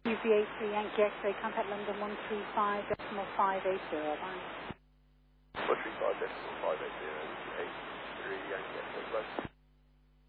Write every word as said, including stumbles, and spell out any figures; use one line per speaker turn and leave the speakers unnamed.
U V A three Yankee X-ray, contact London one three five decimal five eight zero, bye.
one three five decimal five eight zero, eight three Yankee X-ray, close.